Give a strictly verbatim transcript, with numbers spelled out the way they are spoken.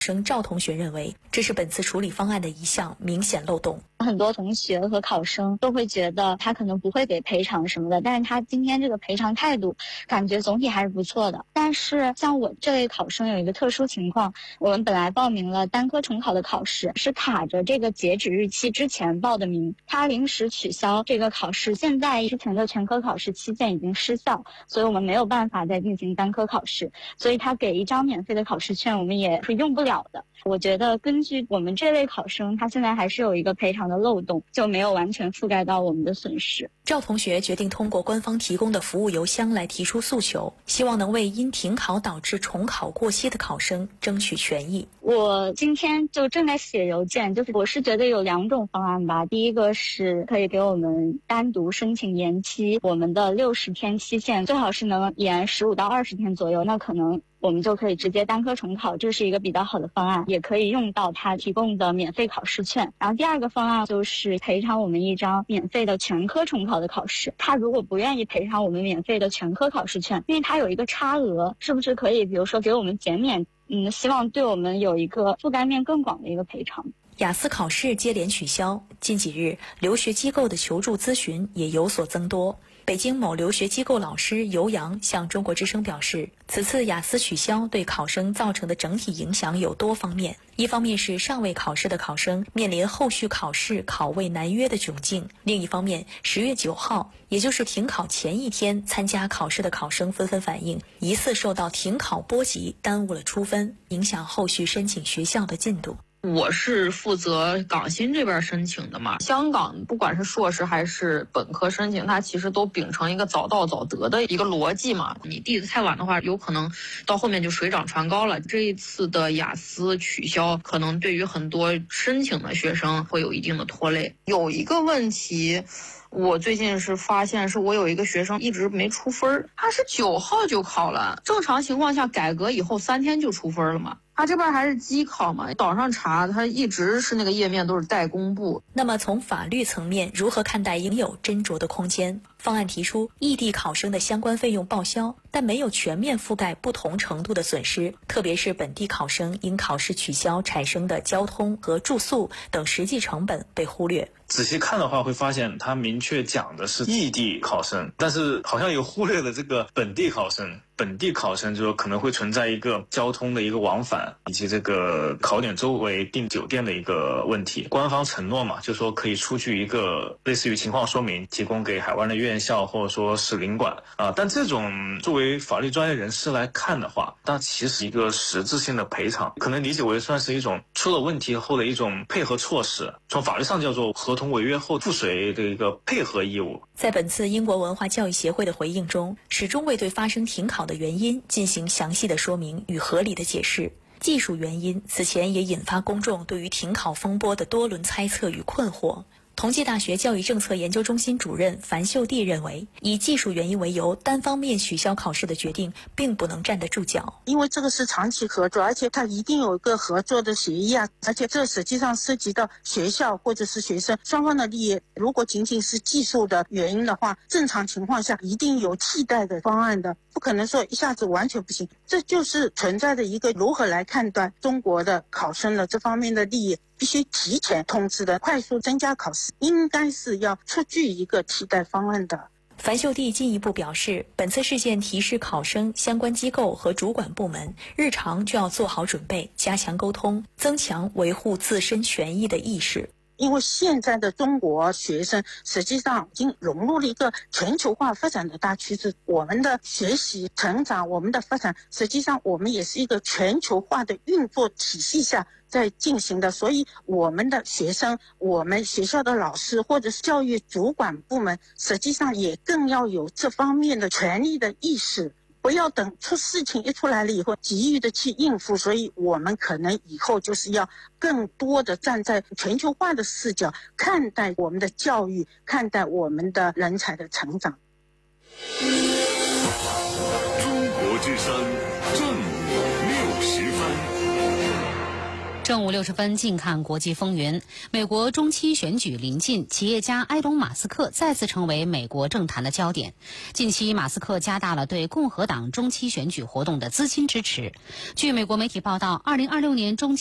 生赵同学认为，这是本次处理方案的一项明显漏洞。 很多同学和考生都会觉得他可能不会给赔偿什么的，但是他今天这个赔偿态度感觉总体还是不错的。但是像我这类考生有一个特殊情况，我们本来报名了单科重考的考试，是卡着这个截止日期之前报的名，他临时取消这个考试，现在之前的全科考试期限已经失效，所以我们没有办法再进行单科考试，所以他给一张免费的考试券我们也是用不了的。我觉得根据我们这类考生，他现在还是有一个赔偿的漏洞，就没有完全覆盖到我们的损失。 赵同学决定通过官方提供的服务邮箱来提出诉求，希望能为因停考导致重考过期的考生争取权益。 我今天就正在写邮件，就是我是觉得有两种方案吧。第一个是可以给我们单独申请延期我们的六十天期限，最好是能延十五到二十天左右，那可能我们就可以直接单科重考，这是一个比较好的方案，也可以用到他提供的免费考试券。然后第二个方案就是赔偿我们一张免费的全科重考的考试。他如果不愿意赔偿我们免费的全科考试券，因为他有一个差额，是不是可以比如说给我们减免？嗯，希望对我们有一个覆盖面更广的一个赔偿。 雅思考试接连取消，近几日留学机构的求助咨询也有所增多。北京某留学机构老师尤洋向中国之声表示，此次雅思取消对考生造成的整体影响有多方面，一方面是尚未考试的考生面临后续考试考位难约的窘境，另一方面十月九号，也就是停考前一天参加考试的考生纷纷反映，疑似受到停考波及，耽误了出分，影响后续申请学校的进度。 我是负责港新这边申请的嘛，香港不管是硕士还是本科申请，它其实都秉承一个早到早得的一个逻辑嘛。你递得太晚的话，有可能到后面就水涨船高了。这一次的雅思取消，可能对于很多申请的学生会有一定的拖累。有一个问题，我最近是发现，是我有一个学生一直没出分，他是九号就考了，正常情况下改革以后三天就出分了嘛。他这边还是机考嘛，岛上查他一直是那个页面都是待公布。 那么从法律层面如何看待应有斟酌的空间？方案提出异地考生的相关费用报销，但没有全面覆盖不同程度的损失，特别是本地考生因考试取消产生的交通和住宿等实际成本被忽略。 仔细看的话会发现他明确讲的是异地考生，但是好像有忽略了这个本地考生。本地考生就可能会存在一个交通的一个往返，以及这个考点周围订酒店的一个问题。官方承诺嘛，就说可以出具一个类似于情况说明，提供给海外的院校或者说是领馆啊。但这种作为法律专业人士来看的话，它其实一个实质性的赔偿，可能理解为算是一种出了问题后的一种配合措施，从法律上叫做合同违约后附随的一个配合义务。 在本次英国文化教育协会的回应中，始终未对发生停考的原因进行详细的说明与合理的解释。技术原因此前也引发公众对于停考风波的多轮猜测与困惑。同济大学教育政策研究中心主任樊秀娣认为，以技术原因为由单方面取消考试的决定并不能站得住脚， 因为这个是长期合作，而且它一定有一个合作的协议啊，而且这实际上涉及到学校或者是学生双方的利益。如果仅仅是技术的原因的话，正常情况下一定有替代的方案的，不可能说一下子完全不行。这就是存在的一个如何来判断中国的考生的这方面的利益，必须提前通知的，快速增加考试，应该是要出具一个替代方案的。 樊秀娣进一步表示，本次事件提示考生、相关机构和主管部门日常就要做好准备，加强沟通，增强维护自身权益的意识。 因为现在的中国学生实际上已经融入了一个全球化发展的大趋势，我们的学习成长，我们的发展，实际上我们也是一个全球化的运作体系下在进行的，所以我们的学生，我们学校的老师或者是教育主管部门，实际上也更要有这方面的权利的意识，不要等出事情一出来了以后急于的去应付。所以我们可能以后就是要更多的站在全球化的视角看待我们的教育，看待我们的人才的成长。 中国之声正午六十分。 正午六十分，近看国际风云。美国中期选举临近，企业家埃隆·马斯克再次成为美国政坛的焦点。近期，马斯克加大了对共和党中期选举活动的资金支持。据美国媒体报道，二零二六年中期